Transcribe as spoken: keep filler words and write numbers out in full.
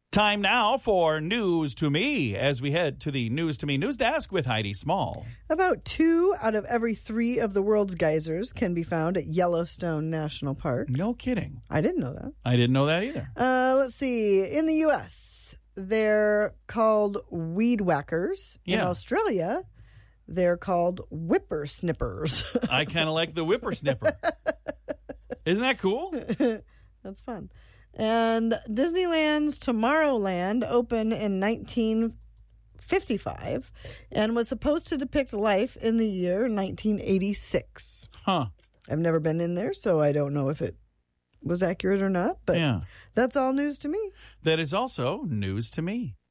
Time now for News to Me as we head to the News to Me news desk with Heidi Small. About two out of every three of the world's geysers can be found at Yellowstone National Park. No kidding. I didn't know that. I didn't know that either. Uh, let's see. In the U S, they're called weed whackers. In Yeah. Australia, they're called whippersnippers. I kind of like the whippersnipper. Isn't that cool? That's fun. And Disneyland's Tomorrowland opened in nineteen fifty-five and was supposed to depict life in the year nineteen eighty-six. Huh. I've never been in there, so I don't know if it was accurate or not, but Yeah. that's all news to me. That is also news to me.